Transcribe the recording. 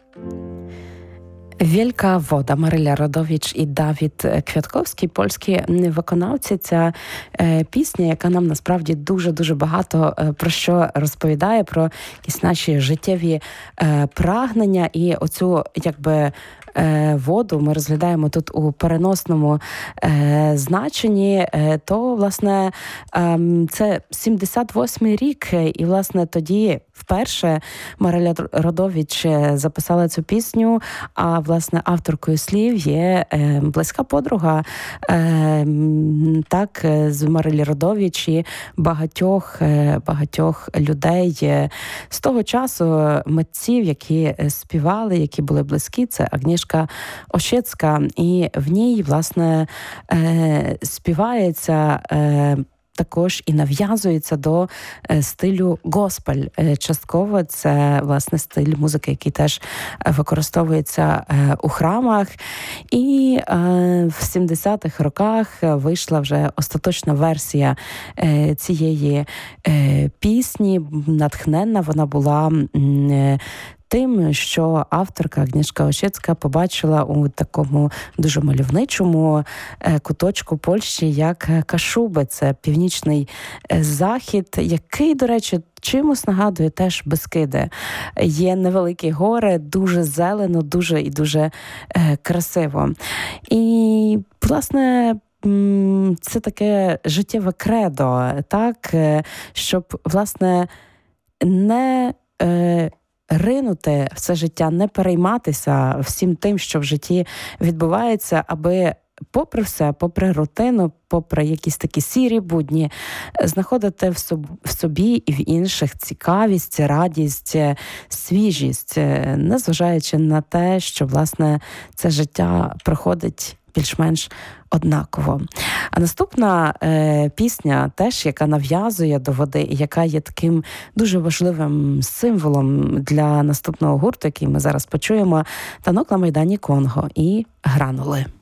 Wielka woda. Marylia Родович і Давід Квятковський, польські виконавці. Ця пісня, яка нам насправді дуже-дуже багато про що розповідає, про якісь наші життєві прагнення. І оцю, якби, воду ми розглядаємо тут у переносному значенні, то, власне, це 78-й рік, і, власне, тоді вперше Маріля Родович записала цю пісню, а, власне, авторкою слів є близька подруга, так, з Марилі Родович і багатьох людей з того часу, митців, які співали, які були близькі, це Агнішка Ощецька, і в ній, власне, співається також і нав'язується до стилю госпель. Частково це, власне, стиль музики, який теж використовується у храмах. І в 70-х роках вийшла вже остаточна версія цієї пісні. Натхненна вона була тим, що авторка Агнішка Ощецька побачила у такому дуже мальовничому куточку Польщі, як Кашуби. Це північний захід, який, до речі, чимось нагадує теж Бескиди. Є невеликі гори, дуже зелено, дуже і дуже красиво. І, власне, це таке життєве кредо, так, щоб, власне, не ринути все життя, не перейматися всім тим, що в житті відбувається, аби попри все, попри рутину, попри якісь такі сірі будні, знаходити в собі і в інших цікавість, радість, свіжість, незважаючи на те, що, власне, це життя проходить більш-менш однаково. А наступна пісня теж, яка нав'язує до води, і яка є таким дуже важливим символом для наступного гурту, який ми зараз почуємо, «Танок на Майдані Конго» і «Гранули».